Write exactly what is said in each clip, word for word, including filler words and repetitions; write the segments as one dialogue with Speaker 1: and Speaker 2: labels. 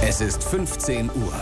Speaker 1: Es ist fünfzehn Uhr.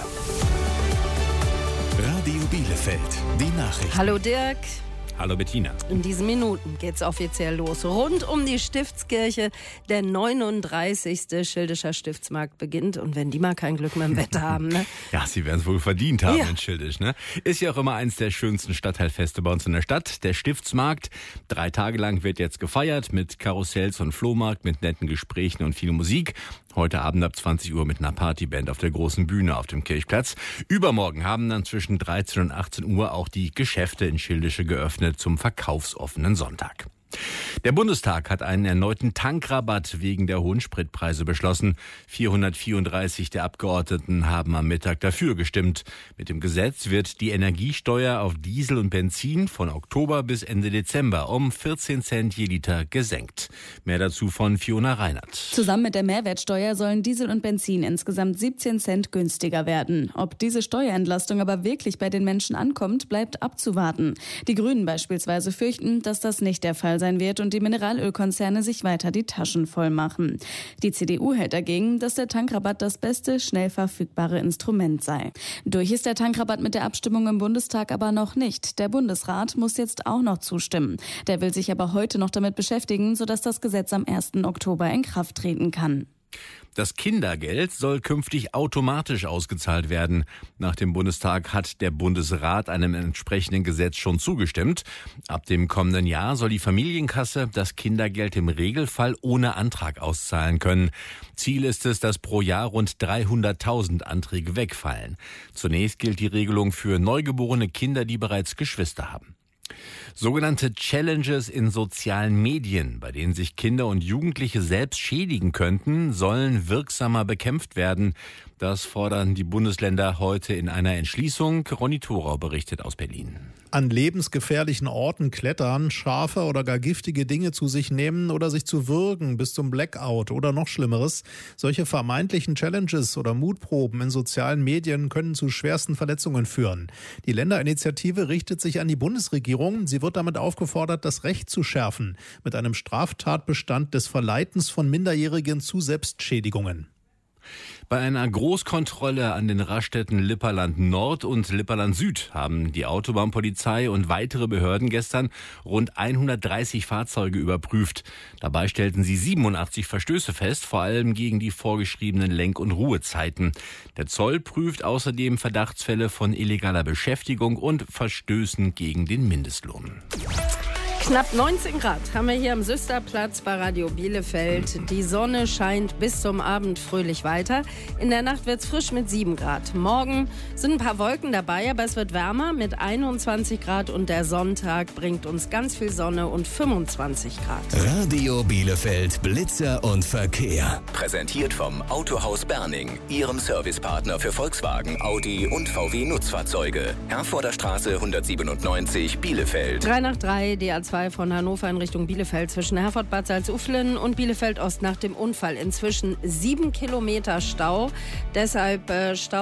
Speaker 1: Radio Bielefeld, die Nachrichten.
Speaker 2: Hallo Dirk.
Speaker 3: Hallo Bettina.
Speaker 2: In diesen Minuten geht's offiziell los. Rund um die Stiftskirche der neununddreißigste Schildischer Stiftsmarkt beginnt. Und wenn die mal kein Glück mit dem Wetter haben, ne?
Speaker 3: Ja, sie werden es wohl verdient haben
Speaker 2: Ja.
Speaker 3: in Schildisch, ne? Ist ja auch immer eins der schönsten Stadtteilfeste bei uns in der Stadt, der Stiftsmarkt. Drei Tage lang wird jetzt gefeiert mit Karussells und Flohmarkt, mit netten Gesprächen und viel Musik. Heute Abend ab zwanzig Uhr mit einer Partyband auf der großen Bühne auf dem Kirchplatz. Übermorgen haben dann zwischen dreizehn und achtzehn Uhr auch die Geschäfte in Schildische geöffnet zum verkaufsoffenen Sonntag. Der Bundestag hat einen erneuten Tankrabatt wegen der hohen Spritpreise beschlossen. vierhundertvierunddreißig der Abgeordneten haben am Mittag dafür gestimmt. Mit dem Gesetz wird die Energiesteuer auf Diesel und Benzin von Oktober bis Ende Dezember um vierzehn Cent je Liter gesenkt. Mehr dazu von Fiona Reinhardt.
Speaker 4: Zusammen mit der Mehrwertsteuer sollen Diesel und Benzin insgesamt siebzehn Cent günstiger werden. Ob diese Steuerentlastung aber wirklich bei den Menschen ankommt, bleibt abzuwarten. Die Grünen beispielsweise fürchten, dass das nicht der Fall sein wird und die Mineralölkonzerne sich weiter die Taschen voll machen. Die C D U hält dagegen, dass der Tankrabatt das beste, schnell verfügbare Instrument sei. Durch ist der Tankrabatt mit der Abstimmung im Bundestag aber noch nicht. Der Bundesrat muss jetzt auch noch zustimmen. Der will sich aber heute noch damit beschäftigen, sodass das Gesetz am ersten Oktober in Kraft treten kann.
Speaker 3: Das Kindergeld soll künftig automatisch ausgezahlt werden. Nach dem Bundestag hat der Bundesrat einem entsprechenden Gesetz schon zugestimmt. Ab dem kommenden Jahr soll die Familienkasse das Kindergeld im Regelfall ohne Antrag auszahlen können. Ziel ist es, dass pro Jahr rund dreihunderttausend Anträge wegfallen. Zunächst gilt die Regelung für neugeborene Kinder, die bereits Geschwister haben. Sogenannte Challenges in sozialen Medien, bei denen sich Kinder und Jugendliche selbst schädigen könnten, sollen wirksamer bekämpft werden. Das fordern die Bundesländer heute in einer Entschließung. Ronny Thorau berichtet aus Berlin.
Speaker 5: An lebensgefährlichen Orten klettern, scharfe oder gar giftige Dinge zu sich nehmen oder sich zu würgen bis zum Blackout oder noch Schlimmeres. Solche vermeintlichen Challenges oder Mutproben in sozialen Medien können zu schwersten Verletzungen führen. Die Länderinitiative richtet sich an die Bundesregierung. Sie wird damit aufgefordert, das Recht zu schärfen mit einem Straftatbestand des Verleitens von Minderjährigen zu Selbstschädigungen.
Speaker 3: Bei einer Großkontrolle an den Raststätten Lipperland Nord und Lipperland Süd haben die Autobahnpolizei und weitere Behörden gestern rund hundertdreißig Fahrzeuge überprüft. Dabei stellten sie siebenundachtzig Verstöße fest, vor allem gegen die vorgeschriebenen Lenk- und Ruhezeiten. Der Zoll prüft außerdem Verdachtsfälle von illegaler Beschäftigung und Verstößen gegen den Mindestlohn.
Speaker 2: Knapp neunzehn Grad haben wir hier am Süsterplatz bei Radio Bielefeld. Die Sonne scheint bis zum Abend fröhlich weiter. In der Nacht wird es frisch mit sieben Grad. Morgen sind ein paar Wolken dabei, aber es wird wärmer mit einundzwanzig Grad und der Sonntag bringt uns ganz viel Sonne und fünfundzwanzig Grad.
Speaker 1: Radio Bielefeld, Blitzer und Verkehr. Präsentiert vom Autohaus Berning, Ihrem Servicepartner für Volkswagen, Audi und V W Nutzfahrzeuge. Herforder Straße hundertsiebenundneunzig, Bielefeld.
Speaker 2: drei nach drei, D A zwei von Hannover in Richtung Bielefeld zwischen Herford-Bad Salzuflen und Bielefeld-Ost nach dem Unfall. Inzwischen sieben Kilometer Stau. Deshalb äh, Stau.